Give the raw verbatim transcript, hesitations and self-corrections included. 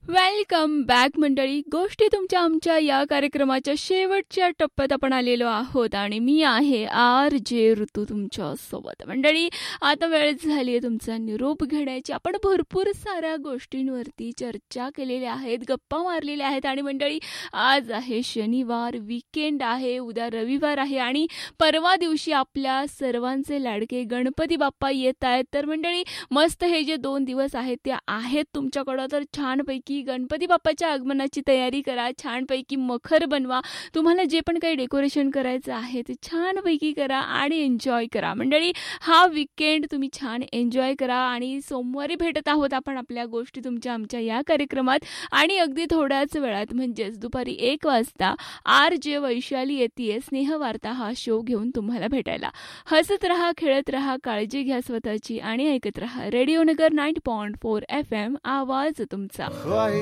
Welcome back मंडळी. गोष्टी तुमच्या आमच्या या कार्यक्रमाच्या शेवटच्या टप्प्यात आपण आलेलो आहोत आणि मी आहे आर जे ऋतू तुमच्या सोबत. मंडळी, आता वेळ झाली आहे तुमचा निरोप घेण्याची. आपण भरपूर साऱ्या गोष्टींवरती चर्चा केलेल्या आहेत, गप्पा मारलेल्या आहेत आणि मंडळी, आज आहे शनिवार, वीकेंड आहे, उद्या रविवार आहे आणि परवा दिवशी आपल्या सर्वांचे लाडके गणपती बाप्पा येत आहेत. तर मंडळी, मस्त हे जे दोन दिवस आहेत ते आहेत तुमच्याकडं, तर छानपैकी गणपती बाप्पाच्या आगमनाची तयारी करा. छानपैकी मखर बनवा. तुम्हाला जे पण काही डेकोरेशन करायचं आहे ते छानपैकी करा आणि एन्जॉय करा. मंडळी, हा वीकेंड तुम्ही छान एन्जॉय करा आणि सोमवारी भेटत आहोत आपण आपल्या गोष्टी तुमच्या आमच्या या कार्यक्रमात. आणि अगदी थोड्याच वेळात म्हणजेच दुपारी एक वाजता आर जे वैशाली येते स्नेहवार्ता हा शो घेऊन तुम्हाला भेटायला. हसत रहा, खेळत रहा, काळजी घ्या स्वतःची आणि ऐकत रहा रेडिओ नगर ninety point four F M, आवाज तुमचा.